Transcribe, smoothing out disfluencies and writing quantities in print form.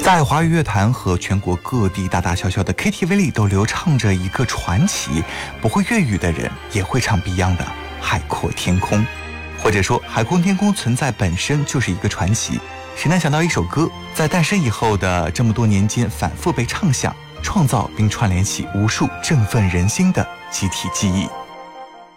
在华语乐坛和全国各地大大小小的 KTV 里都流畅着一个传奇，不会粤语的人也会唱 Beyond 的《海阔天空》，或者说海阔天空存在本身就是一个传奇。谁能想到一首歌在诞生以后的这么多年间反复被唱响，创造并串联起无数振奋人心的集体记忆。